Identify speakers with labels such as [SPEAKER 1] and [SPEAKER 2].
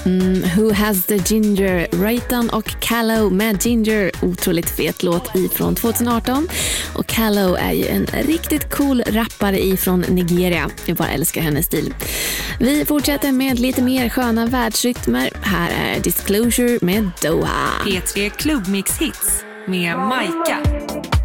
[SPEAKER 1] Who Has The Ginger, Rayton och Callow med Ginger, otroligt fet låt ifrån 2018. Och Callow är ju en riktigt cool rappare ifrån Nigeria. Jag bara älskar hennes stil. Vi fortsätter med lite mer sköna världsrytmer. Här är Disclosure med Doha.
[SPEAKER 2] P3 Klubbmix Hits med Maika.